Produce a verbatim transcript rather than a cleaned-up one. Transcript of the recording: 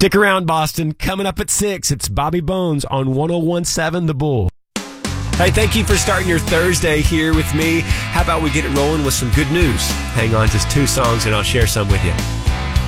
Stick around, Boston. Coming up at six, it's Bobby Bones on one oh one point seven The Bull. Hey, thank you for starting your Thursday here with me. How about we get it rolling with some good news? Hang on, just two songs and I'll share some with you.